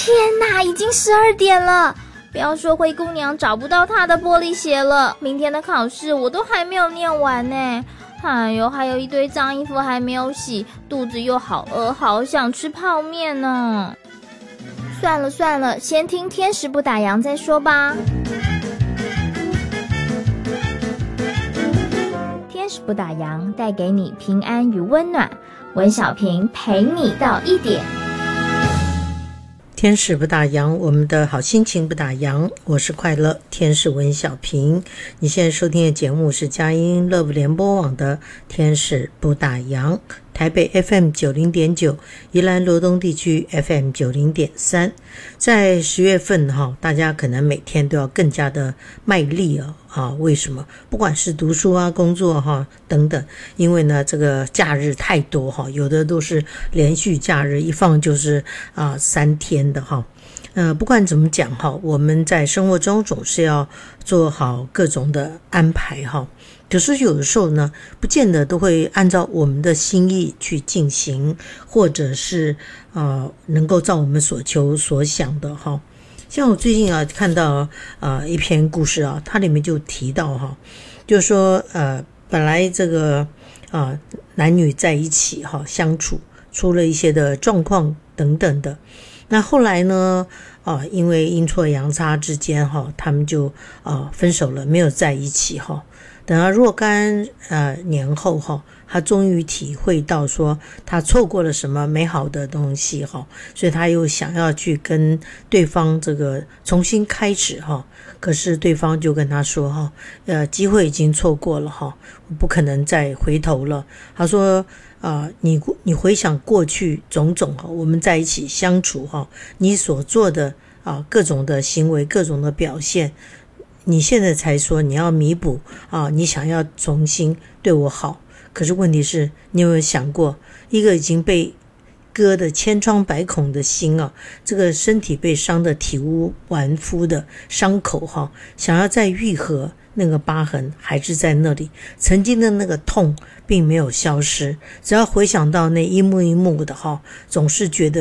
天哪，已经12点了！不要说灰姑娘找不到她的玻璃鞋了，明天的考试我都还没有念完呢。哎呦，还有一堆脏衣服还没有洗，肚子又好饿，好想吃泡面呢。算了，先听天使不打烊再说吧。天使不打烊，带给你平安与温暖。文小平陪你到1点。 天使不打烊，我们的好心情不打烊。我是快乐天使文小平。你现在收听的节目是佳音乐福联播网的天使不打烊，台北 FM 90.9，宜兰罗东地区 FM 90.3。在10月份大家可能每天都要更加的卖力为什么？不管是读书啊、工作等等，因为呢这个假日太多有的都是连续假日，一放就是3天的不管怎么讲我们在生活中总是要做好各种的安排可是有的时候呢，不见得都会按照我们的心意去进行，或者是能够照我们所求所想的像我最近看到一篇故事它里面就提到就是说本来这个男女在一起相处出了一些的状况等等的，那后来呢因为阴错阳差之间他们就分手了，没有在一起等到若干年后他终于体会到说他错过了什么美好的东西所以他又想要去跟对方这个重新开始可是对方就跟他说机会已经错过了不可能再回头了。他说你回想过去种种我们在一起相处你所做的各种的行为，各种的表现，你现在才说你要弥补你想要重新对我好，可是问题是你有没有想过，一个已经被割得千疮百孔的心这个身体被伤得体无完肤的伤口想要再愈合，那个疤痕还是在那里，曾经的那个痛并没有消失，只要回想到那一幕一幕的总是觉得